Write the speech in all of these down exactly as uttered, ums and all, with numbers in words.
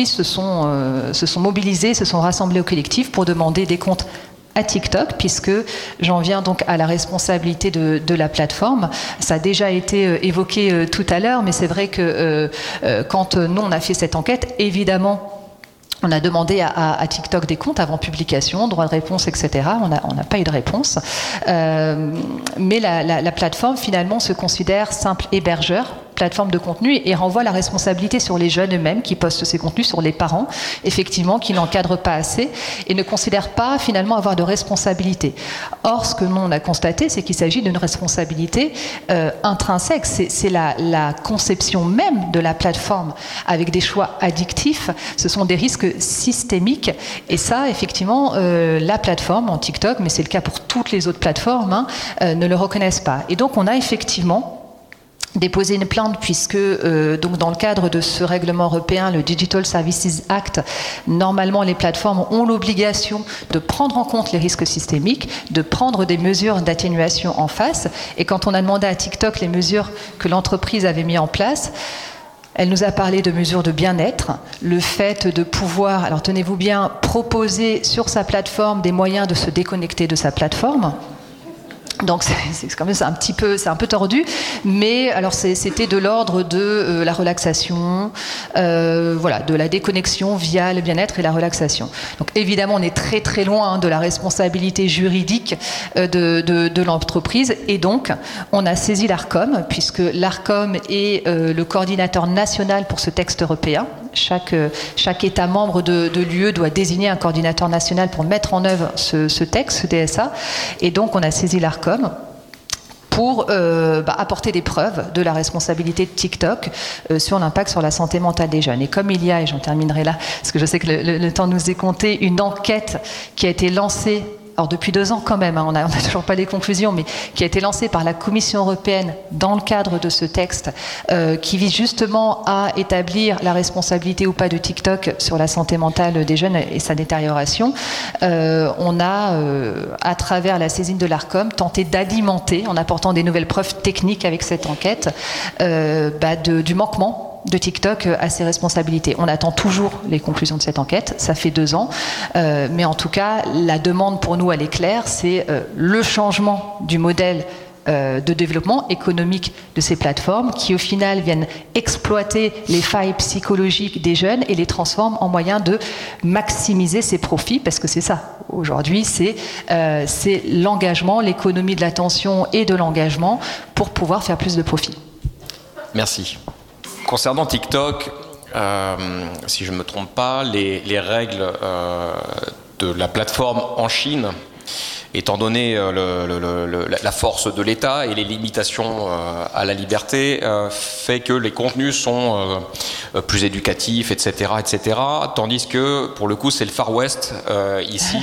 se sont, euh, se sont mobilisés, se sont rassemblés au collectif pour demander des comptes à TikTok, puisque j'en viens donc à la responsabilité de, de la plateforme. Ça a déjà été euh, évoqué euh, tout à l'heure, mais c'est vrai que euh, euh, quand euh, nous on a fait cette enquête, évidemment, on a demandé à, à, à TikTok des comptes avant publication, droit de réponse, et cetera. On n'a on n'a pas eu de réponse. Euh, mais la, la, la plateforme, finalement, se considère simple hébergeur, plateforme de contenu, et renvoie la responsabilité sur les jeunes eux-mêmes qui postent ces contenus, sur les parents, effectivement, qui n'encadrent pas assez et ne considèrent pas, finalement, avoir de responsabilité. Or, ce que nous, on a constaté, c'est qu'il s'agit d'une responsabilité euh, intrinsèque. C'est la, la conception même de la plateforme, avec des choix addictifs. Ce sont des risques systémiques, et ça, effectivement, euh, la plateforme, en TikTok, mais c'est le cas pour toutes les autres plateformes, hein, euh, ne le reconnaissent pas. Et donc, on a effectivement déposer une plainte, puisque euh, donc dans le cadre de ce règlement européen, le Digital Services Act, normalement les plateformes ont l'obligation de prendre en compte les risques systémiques, de prendre des mesures d'atténuation en face. Et quand on a demandé à TikTok les mesures que l'entreprise avait mises en place, elle nous a parlé de mesures de bien-être, le fait de pouvoir, alors tenez-vous bien, proposer sur sa plateforme des moyens de se déconnecter de sa plateforme. Donc c'est quand même un petit peu, c'est un peu tordu, mais alors c'était de l'ordre de euh, la relaxation, euh, voilà, de la déconnexion via le bien-être et la relaxation. Donc évidemment, on est très très loin hein, de la responsabilité juridique euh, de, de, de l'entreprise, et donc on a saisi l'ARCOM, puisque l'ARCOM est euh, le coordinateur national pour ce texte européen. Chaque, chaque État membre de, de l'U E doit désigner un coordinateur national pour mettre en œuvre ce, ce texte, ce D S A, et donc on a saisi l'ARCOM pour euh, bah, apporter des preuves de la responsabilité de TikTok euh, sur l'impact sur la santé mentale des jeunes. Et comme il y a, et j'en terminerai là, parce que je sais que le, le, le temps nous est compté, une enquête qui a été lancée, alors depuis deux ans quand même, hein, on n'a toujours pas les conclusions, mais qui a été lancée par la Commission européenne dans le cadre de ce texte, euh, qui vise justement à établir la responsabilité ou pas de TikTok sur la santé mentale des jeunes et sa détérioration. Euh, on a, euh, à travers la saisine de l'ARCOM, tenté d'alimenter, en apportant des nouvelles preuves techniques avec cette enquête, euh, bah de, du manquement de TikTok à ses responsabilités. On attend toujours les conclusions de cette enquête, ça fait deux ans, euh, mais en tout cas, la demande pour nous, elle est claire, c'est euh, le changement du modèle euh, de développement économique de ces plateformes qui, au final, viennent exploiter les failles psychologiques des jeunes et les transforment en moyen de maximiser ses profits, parce que c'est ça. Aujourd'hui, c'est euh, c'est l'engagement, l'économie de l'attention et de l'engagement pour pouvoir faire plus de profits. Merci. Concernant TikTok, euh, si je ne me trompe pas, les, les règles euh, de la plateforme en Chine, étant donné euh, le, le, le, la force de l'État et les limitations euh, à la liberté, euh, fait que les contenus sont euh, plus éducatifs, et cetera, et cetera. Tandis que, pour le coup, c'est le Far West euh, ici.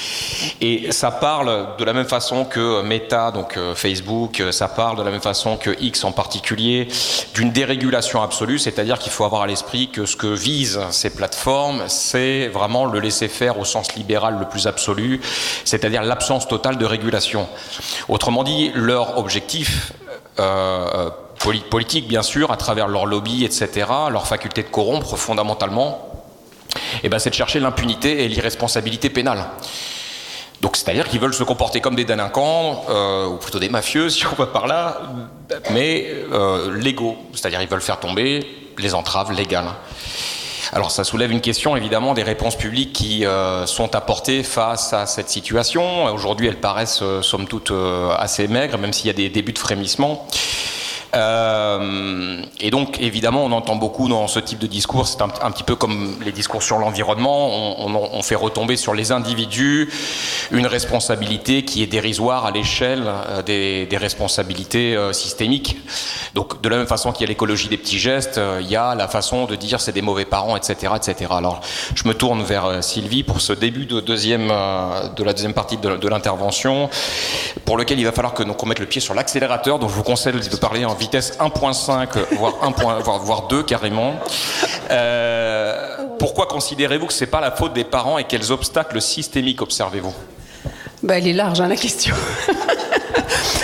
Et ça parle de la même façon que Meta, donc euh, Facebook, ça parle de la même façon que X en particulier, d'une dérégulation absolue, c'est-à-dire qu'il faut avoir à l'esprit que ce que visent ces plateformes, c'est vraiment le laisser-faire au sens libéral le plus absolu, c'est-à-dire l'absence totale de régulation. Autrement dit, leur objectif euh, politique, bien sûr, à travers leur lobby, et cetera, leur faculté de corrompre fondamentalement, eh ben, c'est de chercher l'impunité et l'irresponsabilité pénale. Donc, c'est-à-dire qu'ils veulent se comporter comme des délinquants, euh, ou plutôt des mafieux, si on va par là, mais euh, légaux. C'est-à-dire qu'ils veulent faire tomber les entraves légales. Alors, ça soulève une question, évidemment, des réponses publiques qui euh, sont apportées face à cette situation. Aujourd'hui, elles paraissent, euh, somme toute, euh, assez maigres, même s'il y a des débuts de frémissement. Euh, et donc, évidemment, on entend beaucoup dans ce type de discours, c'est un, un petit peu comme les discours sur l'environnement, on, on, on fait retomber sur les individus une responsabilité qui est dérisoire à l'échelle des, des responsabilités euh, systémiques. Donc, de la même façon qu'il y a l'écologie des petits gestes, euh, il y a la façon de dire c'est des mauvais parents, et cetera, et cetera. Alors, je me tourne vers euh, Sylvie pour ce début de, deuxième, euh, de la deuxième partie de, de l'intervention, pour lequel il va falloir que donc, on mette le pied sur l'accélérateur, donc je vous conseille de parler en vitesse un point cinq, voire, un, voire, voire deux carrément. Euh, pourquoi considérez-vous que ce n'est pas la faute des parents et quels obstacles systémiques observez-vous ? Bah, elle est large, hein, la question.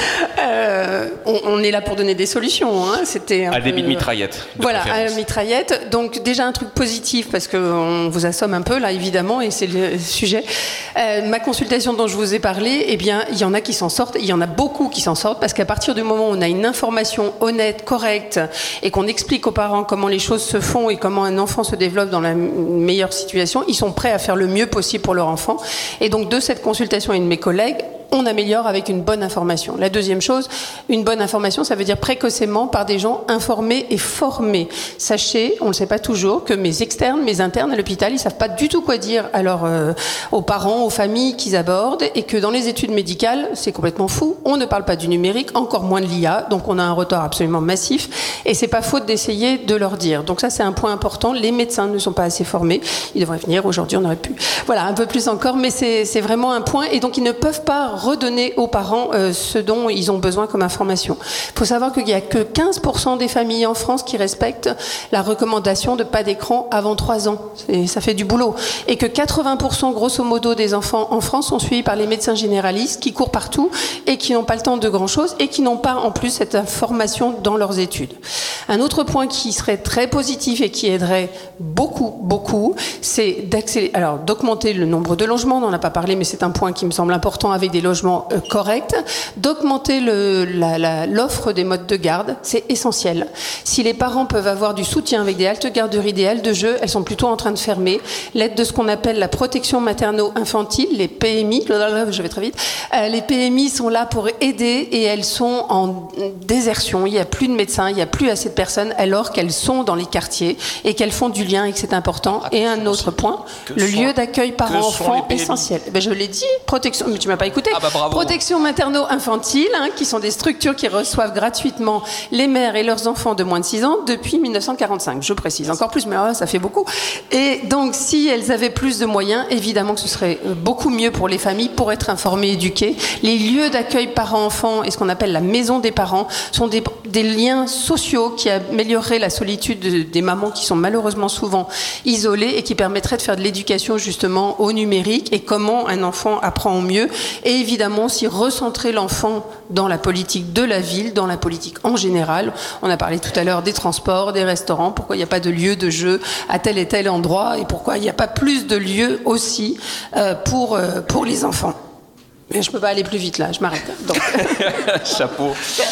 euh, on, on est là pour donner des solutions. Hein. C'était un à peu... débit de mitraillette. De voilà, à mitraillette. Donc déjà un truc positif, parce qu'on vous assomme un peu là, évidemment, et c'est le sujet. Euh, ma consultation dont je vous ai parlé, eh bien, il y en a qui s'en sortent, il y en a beaucoup qui s'en sortent, parce qu'à partir du moment où on a une information honnête, correcte, et qu'on explique aux parents comment les choses se font et comment un enfant se développe dans la meilleure situation, ils sont prêts à faire le mieux possible pour leur enfant. Et donc de cette consultation et de mes collègues, on améliore avec une bonne information. La deuxième chose, une bonne information, ça veut dire précocement par des gens informés et formés. Sachez, on ne le sait pas toujours, que mes externes, mes internes à l'hôpital, ils savent pas du tout quoi dire à leurs, euh, aux parents, aux familles qu'ils abordent, et que dans les études médicales, c'est complètement fou. On ne parle pas du numérique, encore moins de l'I A, donc on a un retard absolument massif, et c'est pas faute d'essayer de leur dire. Donc ça, c'est un point important. Les médecins ne sont pas assez formés. Ils devraient venir. Aujourd'hui, on aurait pu, voilà, un peu plus encore, mais c'est, c'est vraiment un point, et donc ils ne peuvent pas redonner aux parents euh, ce dont ils ont besoin comme information. Il faut savoir qu'il n'y a que quinze pour cent des familles en France qui respectent la recommandation de pas d'écran avant trois ans. Et ça fait du boulot. Et que quatre-vingts pour cent grosso modo des enfants en France sont suivis par les médecins généralistes qui courent partout et qui n'ont pas le temps de grand-chose et qui n'ont pas en plus cette information dans leurs études. Un autre point qui serait très positif et qui aiderait beaucoup, beaucoup, c'est d'accélérer, alors d'augmenter le nombre de logements, on n'en a pas parlé, mais c'est un point qui me semble important, avec des logements euh, corrects, d'augmenter le, la, la, l'offre des modes de garde, c'est essentiel. Si les parents peuvent avoir du soutien avec des haltes garderies, des haltes de jeu, elles sont plutôt en train de fermer. L'aide de ce qu'on appelle la protection materno-infantile, les P M I, je vais très vite, euh, les P M I sont là pour aider et elles sont en désertion. Il n'y a plus de médecins, il n'y a plus assez de personnes, alors qu'elles sont dans les quartiers et qu'elles font du lien et que c'est important. Et un autre point, le lieu d'accueil parents-enfants essentiel. Ben, je l'ai dit, protection, mais tu m'as pas écouté. Ah bah protection materno-infantile, hein, qui sont des structures qui reçoivent gratuitement les mères et leurs enfants de moins de six ans depuis mille neuf cent quarante-cinq. Je précise encore plus, mais oh, ça fait beaucoup. Et donc, si elles avaient plus de moyens, évidemment que ce serait beaucoup mieux pour les familles pour être informées, éduquées. Les lieux d'accueil parents-enfants et ce qu'on appelle la maison des parents sont des, des liens sociaux qui amélioreraient la solitude de, des mamans qui sont malheureusement souvent isolées et qui permettraient de faire de l'éducation justement au numérique et comment un enfant apprend au mieux. Et évidemment, si recentrer l'enfant dans la politique de la ville, dans la politique en général. On a parlé tout à l'heure des transports, des restaurants, pourquoi il n'y a pas de lieu de jeu à tel et tel endroit et pourquoi il n'y a pas plus de lieux aussi euh, pour, euh, pour les enfants. Mais je ne peux pas aller plus vite là, je m'arrête. Donc. Chapeau.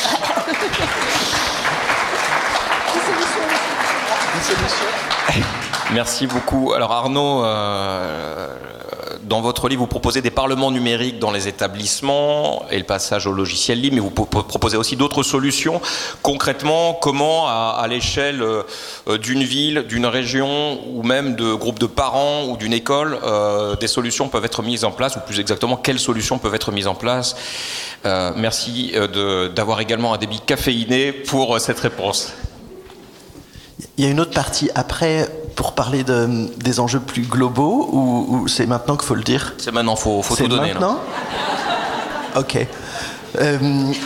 Merci beaucoup. Alors Arnaud, euh, dans votre livre, vous proposez des parlements numériques dans les établissements et le passage au logiciel libre, mais vous proposez aussi d'autres solutions. Concrètement, comment, à, à l'échelle euh, d'une ville, d'une région, ou même de groupes de parents ou d'une école, euh, des solutions peuvent être mises en place, ou plus exactement, quelles solutions peuvent être mises en place? euh, Merci de, d'avoir également un débit caféiné pour cette réponse. Il y a une autre partie après pour parler de, des enjeux plus globaux ou, ou c'est maintenant qu'il faut le dire? C'est maintenant, il faut, faut tout donner. C'est maintenant là. Ok. Euh,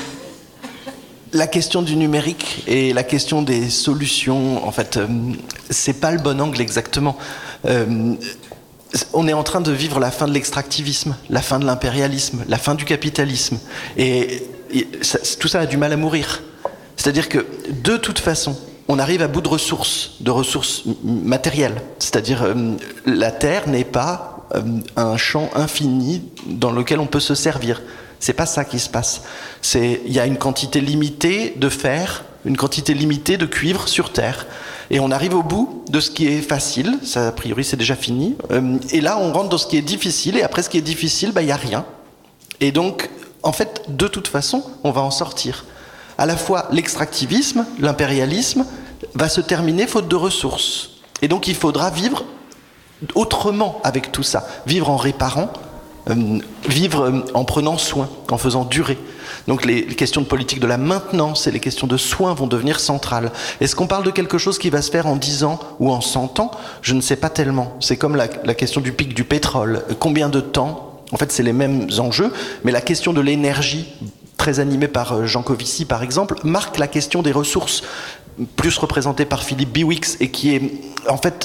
la question du numérique et la question des solutions, en fait, euh, c'est pas le bon angle exactement. Euh, on est en train de vivre la fin de l'extractivisme, la fin de l'impérialisme, la fin du capitalisme. Et, et ça, tout ça a du mal à mourir. C'est-à-dire que, de toute façon, on arrive à bout de ressources, de ressources matérielles. C'est-à-dire, euh, la Terre n'est pas euh, un champ infini dans lequel on peut se servir. C'est pas ça qui se passe. C'est, il y a une quantité limitée de fer, une quantité limitée de cuivre sur Terre. Et on arrive au bout de ce qui est facile, ça a priori c'est déjà fini. Euh, et là, on rentre dans ce qui est difficile, et après ce qui est difficile, bah, il n'y a rien. Et donc, en fait, de toute façon, on va en sortir. À la fois l'extractivisme, l'impérialisme va se terminer faute de ressources. Et donc il faudra vivre autrement avec tout ça. Vivre en réparant, euh, vivre en prenant soin, en faisant durer. Donc les, les questions de politique de la maintenance et les questions de soins vont devenir centrales. Est-ce qu'on parle de quelque chose qui va se faire en dix ans ou en cent ans? Je ne sais pas tellement. C'est comme la, la question du pic du pétrole. Combien de temps? En fait, c'est les mêmes enjeux, mais la question de l'énergie, très animé par Jean Covici par exemple, marque la question des ressources, plus représentée par Philippe Biwix, et qui est en fait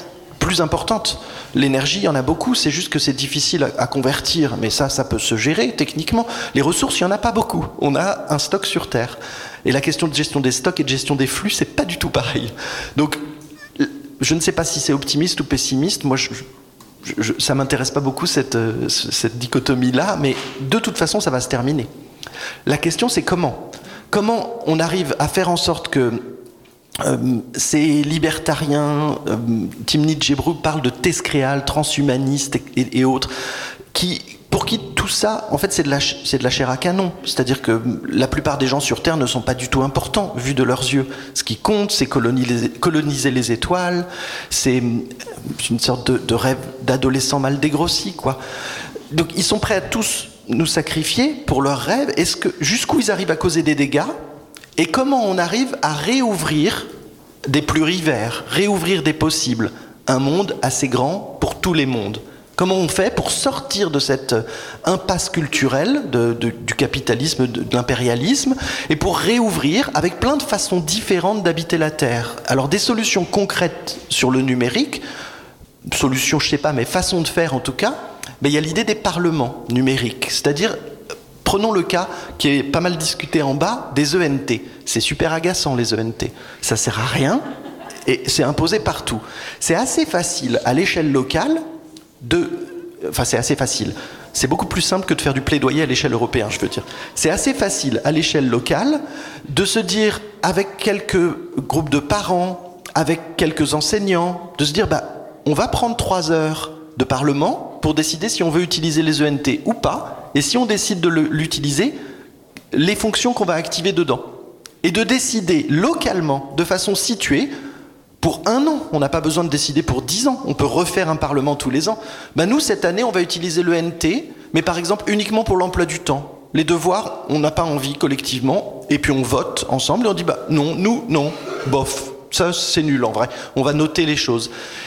plus importantes. L'énergie, il y en a beaucoup, c'est juste que c'est difficile à, à convertir, mais ça, ça peut se gérer techniquement. Les ressources, il n'y en a pas beaucoup. On a un stock sur Terre. Et la question de gestion des stocks et de gestion des flux, c'est pas du tout pareil. Donc, je ne sais pas si c'est optimiste ou pessimiste. Moi, je, je, je, ça m'intéresse pas beaucoup cette, cette dichotomie-là, mais de toute façon, ça va se terminer. La question, c'est comment ? Comment on arrive à faire en sorte que Euh, ces libertariens, euh, Timnit Gebru parle de thèse-créale, transhumaniste et, et, et autres, qui, pour qui tout ça, en fait, c'est de la, c'est de la chair à canon. C'est-à-dire que la plupart des gens sur Terre ne sont pas du tout importants, vus de leurs yeux. Ce qui compte, c'est coloniser, coloniser les étoiles, c'est une sorte de, de rêve d'adolescent mal dégrossi, quoi. Donc, ils sont prêts à tous nous sacrifier pour leurs rêves. Est-ce que, jusqu'où ils arrivent à causer des dégâts ? Et comment on arrive à réouvrir des plurivers, réouvrir des possibles, un monde assez grand pour tous les mondes. Comment on fait pour sortir de cette impasse culturelle de, de, du capitalisme, de, de l'impérialisme, et pour réouvrir avec plein de façons différentes d'habiter la Terre. Alors des solutions concrètes sur le numérique, solutions je sais pas, mais façon de faire en tout cas, ben, il y a l'idée des parlements numériques, c'est-à-dire prenons le cas qui est pas mal discuté en bas, des E N T. C'est super agaçant, les E N T. Ça sert à rien et c'est imposé partout. C'est assez facile à l'échelle locale de... Enfin, c'est assez facile. C'est beaucoup plus simple que de faire du plaidoyer à l'échelle européenne, je veux dire. C'est assez facile à l'échelle locale de se dire, avec quelques groupes de parents, avec quelques enseignants, de se dire, bah, on va prendre trois heures de parlement pour décider si on veut utiliser les E N T ou pas. Et si on décide de l'utiliser, les fonctions qu'on va activer dedans. Et de décider localement, de façon située, pour un an. On n'a pas besoin de décider pour dix ans. On peut refaire un parlement tous les ans. Ben nous, cette année, on va utiliser l'E N T, mais par exemple uniquement pour l'emploi du temps. Les devoirs, on n'a pas envie collectivement, et puis on vote ensemble, et on dit, bah non, nous, non, bof. Ça, c'est nul en vrai. On va noter les choses.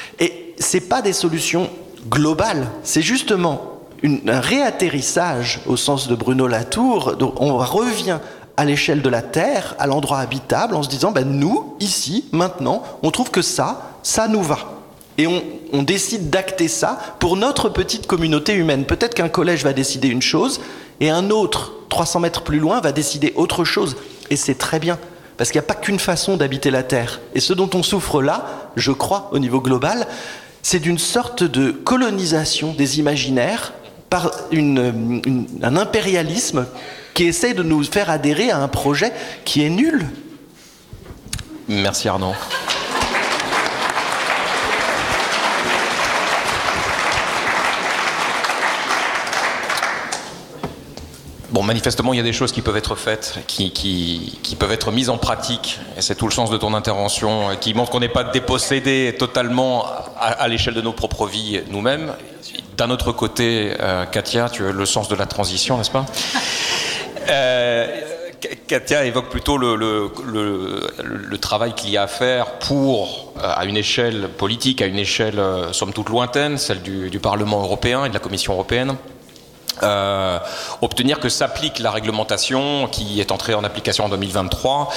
Et c'est pas des solutions globales. C'est justement Une, un réatterrissage au sens de Bruno Latour. Donc on revient à l'échelle de la Terre, à l'endroit habitable, en se disant, ben nous, ici, maintenant, on trouve que ça, ça nous va. Et on, on décide d'acter ça pour notre petite communauté humaine. Peut-être qu'un collège va décider une chose, et un autre, trois cents mètres plus loin, va décider autre chose. Et c'est très bien, parce qu'il n'y a pas qu'une façon d'habiter la Terre. Et ce dont on souffre là, je crois, au niveau global, c'est d'une sorte de colonisation des imaginaires par une, une, un impérialisme qui essaie de nous faire adhérer à un projet qui est nul. Merci Arnaud. Bon, manifestement, il y a des choses qui peuvent être faites, qui, qui, qui peuvent être mises en pratique, et c'est tout le sens de ton intervention, qui montre qu'on n'est pas dépossédé totalement à, à l'échelle de nos propres vies nous-mêmes. D'un autre côté, euh, Katia, tu as le sens de la transition, n'est-ce pas ? euh, Katia évoque plutôt le, le, le, le travail qu'il y a à faire pour, euh, à une échelle politique, à une échelle, euh, somme toute lointaine, celle du, du Parlement européen et de la Commission européenne, Euh, obtenir que s'applique la réglementation qui est entrée en application en deux mille vingt-trois.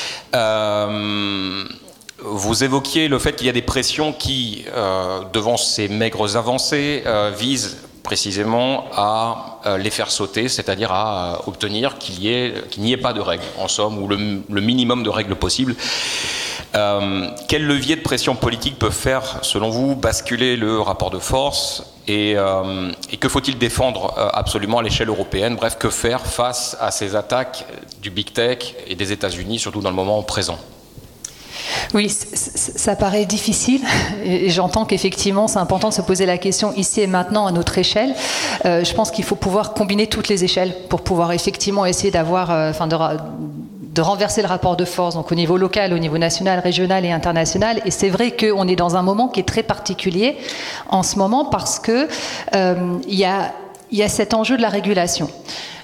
Euh, vous évoquiez le fait qu'il y a des pressions qui, euh, devant ces maigres avancées, euh, visent précisément à euh, les faire sauter, c'est-à-dire à euh, obtenir qu'il y ait, qu'il n'y ait pas de règles, en somme, ou le, le minimum de règles possible. Euh, quel levier de pression politique peut faire, selon vous, basculer le rapport de force et, euh, et que faut-il défendre euh, absolument à l'échelle européenne ? Bref, que faire face à ces attaques du Big Tech et des États-Unis, surtout dans le moment présent ? Oui, ça paraît difficile et j'entends qu'effectivement c'est important de se poser la question ici et maintenant à notre échelle. Euh, je pense qu'il faut pouvoir combiner toutes les échelles pour pouvoir effectivement essayer d'avoir, euh, enfin de, de renverser le rapport de force, donc au niveau local, au niveau national, régional et international. Et c'est vrai qu'on est dans un moment qui est très particulier en ce moment parce que euh, il y a, il y a cet enjeu de la régulation.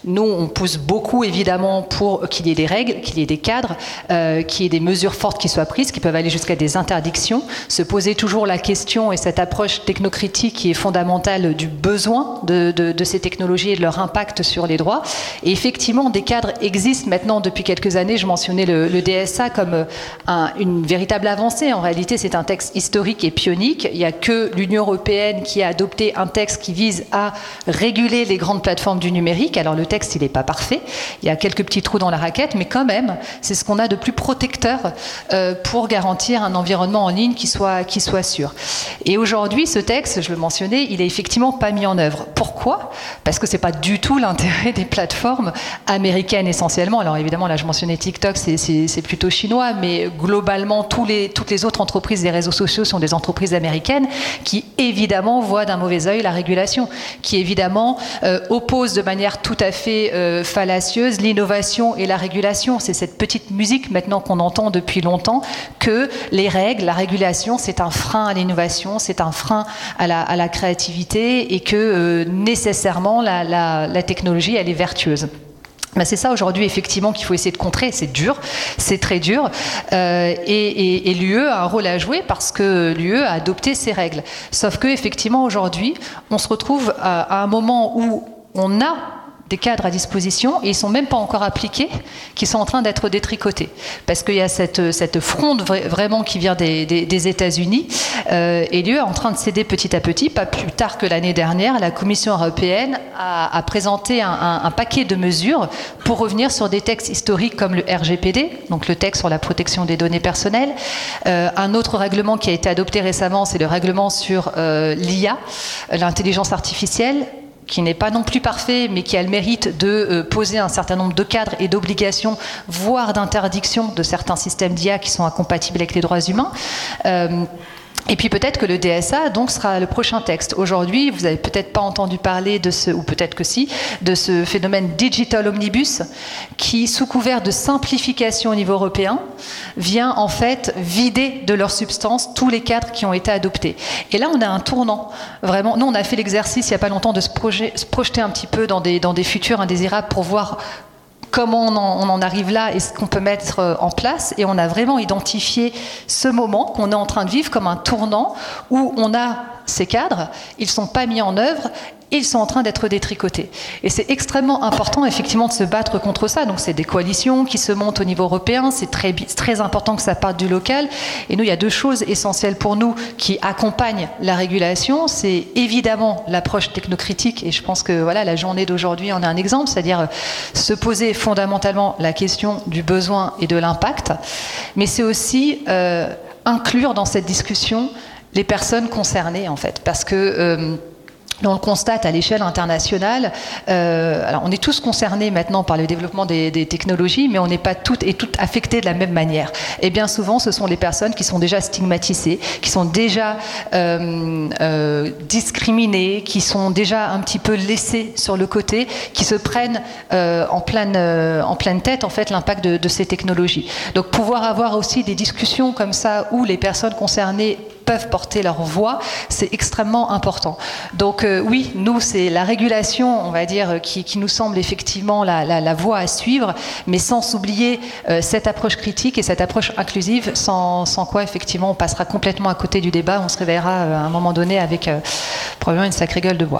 Nous, on pousse beaucoup, évidemment, pour qu'il y ait des règles, qu'il y ait des cadres, euh, qu'il y ait des mesures fortes qui soient prises, qui peuvent aller jusqu'à des interdictions. Se poser toujours la question, et cette approche technocritique qui est fondamentale du besoin de, de, de ces technologies et de leur impact sur les droits. Et effectivement, des cadres existent maintenant depuis quelques années. Je mentionnais le, le D S A comme un, une véritable avancée. En réalité, c'est un texte historique et pionique. Il n'y a que l'Union européenne qui a adopté un texte qui vise à réguler les grandes plateformes du numérique. Alors le texte, il n'est pas parfait. Il y a quelques petits trous dans la raquette, mais quand même, c'est ce qu'on a de plus protecteur euh, pour garantir un environnement en ligne qui soit, qui soit sûr. Et aujourd'hui, ce texte, je le mentionnais, il n'est effectivement pas mis en œuvre. Pourquoi ? Parce que ce n'est pas du tout l'intérêt des plateformes américaines essentiellement. Alors évidemment, là je mentionnais TikTok, c'est, c'est, c'est plutôt chinois, mais globalement, tous les, toutes les autres entreprises des réseaux sociaux sont des entreprises américaines qui évidemment voient d'un mauvais œil la régulation, qui évidemment euh, opposent de manière tout à fait euh, fallacieuse l'innovation et la régulation. C'est cette petite musique maintenant qu'on entend depuis longtemps que les règles, la régulation, c'est un frein à l'innovation, c'est un frein à la, à la créativité et que euh, nécessairement la, la, la technologie, elle est vertueuse. Ben c'est ça aujourd'hui effectivement qu'il faut essayer de contrer. C'est dur, c'est très dur, euh, et, et, et l'U E a un rôle à jouer parce que l'U E a adopté ces règles. Sauf que effectivement aujourd'hui, on se retrouve à, à un moment où on a des cadres à disposition et ils ne sont même pas encore appliqués, qui sont en train d'être détricotés. Parce qu'il y a cette, cette fronde vraiment qui vient des, des, des États-Unis, euh, et l'U E est en train de céder petit à petit. Pas plus tard que l'année dernière, la Commission européenne a, a présenté un, un, un paquet de mesures pour revenir sur des textes historiques comme le R G P D, donc le texte sur la protection des données personnelles. Euh, un autre règlement qui a été adopté récemment, c'est le règlement sur euh, l'I A, l'intelligence artificielle, qui n'est pas non plus parfait, mais qui a le mérite de euh, poser un certain nombre de cadres et d'obligations, voire d'interdictions de certains systèmes d'I A qui sont incompatibles avec les droits humains. Euh, Et puis peut-être que le D S A donc sera le prochain texte. Aujourd'hui, vous n'avez peut-être pas entendu parler de ce, ou peut-être que si, de ce phénomène Digital Omnibus qui, sous couvert de simplification au niveau européen, vient en fait vider de leur substance tous les cadres qui ont été adoptés. Et là, on a un tournant. Vraiment, nous, on a fait l'exercice il n'y a pas longtemps de se, projet, se projeter un petit peu dans des, dans des futurs indésirables pour voir comment on en, on en arrive là et ce qu'on peut mettre en place. Et on a vraiment identifié ce moment qu'on est en train de vivre comme un tournant où on a ces cadres, ils ne sont pas mis en œuvre, ils sont en train d'être détricotés. Et c'est extrêmement important, effectivement, de se battre contre ça. Donc, c'est des coalitions qui se montent au niveau européen. C'est très, très important que ça parte du local. Et nous, il y a deux choses essentielles pour nous qui accompagnent la régulation. C'est évidemment l'approche technocritique. Et je pense que voilà, la journée d'aujourd'hui en est un exemple. C'est-à-dire se poser fondamentalement la question du besoin et de l'impact. Mais c'est aussi euh, inclure dans cette discussion les personnes concernées, en fait. Parce que... Euh, on le constate à l'échelle internationale. Euh, alors on est tous concernés maintenant par le développement des, des technologies, mais on n'est pas toutes et toutes affectés de la même manière. Et bien souvent, ce sont les personnes qui sont déjà stigmatisées, qui sont déjà euh, euh, discriminées, qui sont déjà un petit peu laissées sur le côté, qui se prennent euh, en, pleine, euh, en pleine tête en fait l'impact de, de ces technologies. Donc pouvoir avoir aussi des discussions comme ça où les personnes concernées peuvent porter leur voix, c'est extrêmement important. Donc euh, oui, nous, c'est la régulation, on va dire, qui, qui nous semble effectivement la, la, la voie à suivre, mais sans oublier euh, cette approche critique et cette approche inclusive, sans, sans quoi, effectivement, on passera complètement à côté du débat, on se réveillera euh, à un moment donné avec euh, probablement une sacrée gueule de bois.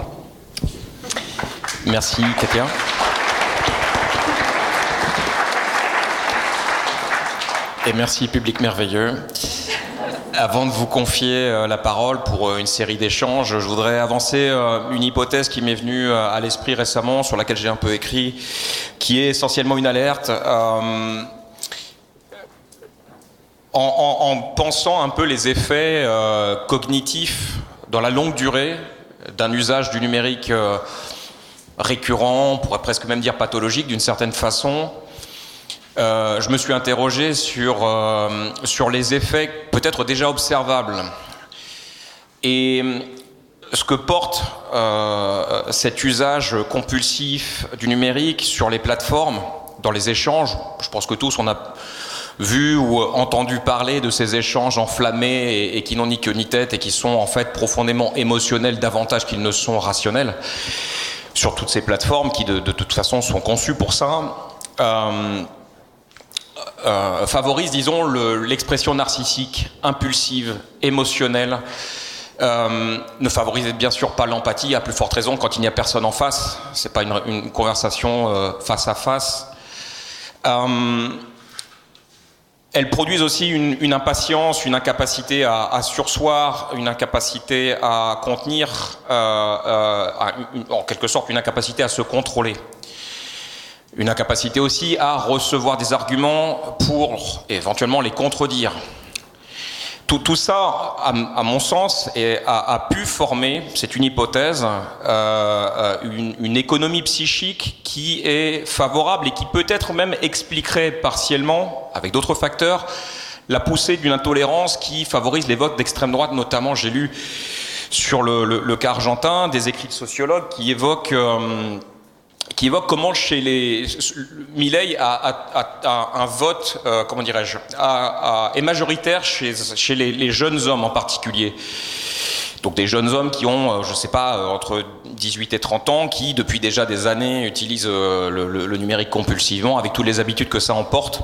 Merci, Katia. Et merci, public merveilleux. Avant de vous confier la parole pour une série d'échanges, je voudrais avancer une hypothèse qui m'est venue à l'esprit récemment, sur laquelle j'ai un peu écrit, qui est essentiellement une alerte. Euh, en, en, en pensant un peu les effets euh, cognitifs dans la longue durée d'un usage du numérique euh, récurrent, on pourrait presque même dire pathologique d'une certaine façon, Euh, je me suis interrogé sur, euh, sur les effets peut-être déjà observables. Et ce que porte euh, cet usage compulsif du numérique sur les plateformes, dans les échanges, je pense que tous on a vu ou entendu parler de ces échanges enflammés et, et qui n'ont ni queue ni tête et qui sont en fait profondément émotionnels davantage qu'ils ne sont rationnels. sur toutes ces plateformes qui de, de toute façon sont conçues pour ça, euh, euh, favorise, disons, le, l'expression narcissique, impulsive, émotionnelle, euh, ne favorise bien sûr pas l'empathie, à plus forte raison quand il n'y a personne en face, c'est pas une, une conversation euh, face à face. Euh, Elles produisent aussi une, une impatience, une incapacité à, à surseoir, une incapacité à contenir, euh, euh, à une, en quelque sorte une incapacité à se contrôler. Une incapacité aussi à recevoir des arguments pour éventuellement les contredire. Tout, tout ça, à, à mon sens, est, a, a pu former, c'est une hypothèse, euh, une, une économie psychique qui est favorable et qui peut-être même expliquerait partiellement, avec d'autres facteurs, la poussée d'une intolérance qui favorise les votes d'extrême droite. Notamment, j'ai lu sur le, le, le cas argentin des écrits de sociologues qui évoquent... Euh, qui évoque comment chez les Milei a, a, a, a un vote, euh, comment dirais-je, a, a, est majoritaire chez, chez les, les jeunes hommes en particulier. Donc des jeunes hommes qui ont, je ne sais pas, entre dix-huit et trente ans, qui depuis déjà des années utilisent le, le, le numérique compulsivement, avec toutes les habitudes que ça emporte.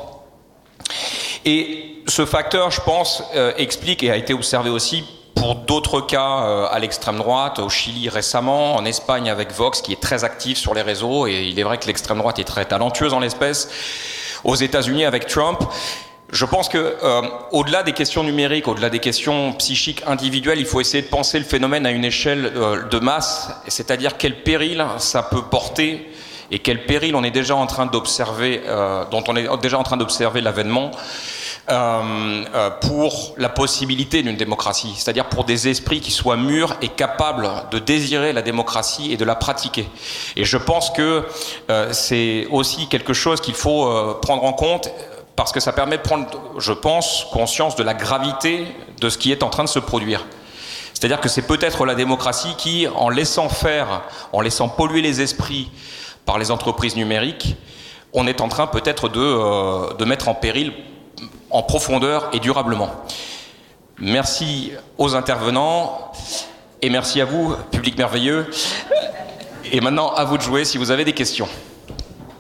Et ce facteur, je pense, euh, explique et a été observé aussi pour d'autres cas euh, à l'extrême droite, au Chili récemment, en Espagne avec Vox qui est très actif sur les réseaux, et il est vrai que l'extrême droite est très talentueuse en l'espèce, aux États-Unis avec Trump. Je pense que euh, au-delà des questions numériques, au-delà des questions psychiques individuelles, il faut essayer de penser le phénomène à une échelle euh, de masse, c'est-à-dire quel péril ça peut porter et quel péril on est déjà en train d'observer, euh, dont on est déjà en train d'observer l'avènement. Euh, euh, pour la possibilité d'une démocratie, c'est-à-dire pour des esprits qui soient mûrs et capables de désirer la démocratie et de la pratiquer. Et je pense que euh, c'est aussi quelque chose qu'il faut euh, prendre en compte, parce que ça permet de prendre, je pense, conscience de la gravité de ce qui est en train de se produire. C'est-à-dire que c'est peut-être la démocratie qui, en laissant faire, en laissant polluer les esprits par les entreprises numériques, on est en train peut-être de, euh, de mettre en péril en profondeur et durablement. Merci aux intervenants et merci à vous, public merveilleux. Et maintenant, à vous de jouer si vous avez des questions.